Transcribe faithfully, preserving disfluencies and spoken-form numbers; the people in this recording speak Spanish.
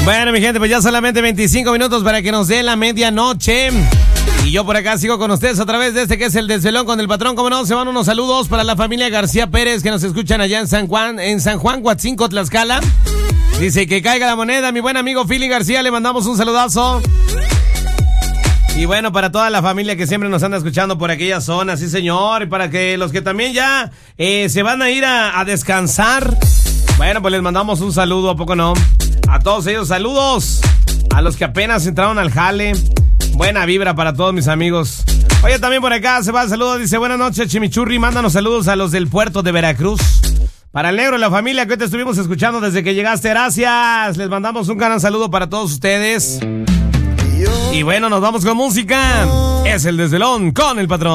Bueno, mi gente, pues ya solamente veinticinco minutos para que nos dé la medianoche. Y yo por acá sigo con ustedes a través de este que es el Desvelón con el Patrón. Como no, se van unos saludos para la familia García Pérez que nos escuchan allá en San Juan, en San Juan, Huatzinco, Tlaxcala. Dice que caiga la moneda, mi buen amigo Philly García, le mandamos un saludazo. Y bueno, para toda la familia que siempre nos anda escuchando por aquella zona, sí señor, y para que los que también ya eh, se van a ir a, a descansar, bueno, pues les mandamos un saludo, ¿a poco no? A todos ellos, saludos. A los que apenas entraron al jale. Buena vibra para todos mis amigos. Oye, también por acá se va el saludo. Dice, buenas noches, Chimichurri. Mándanos saludos a los del puerto de Veracruz. Para el negro y la familia que hoy te estuvimos escuchando desde que llegaste. Gracias. Les mandamos un gran saludo para todos ustedes. Y bueno, nos vamos con música. Es el Desvelón con el Patrón.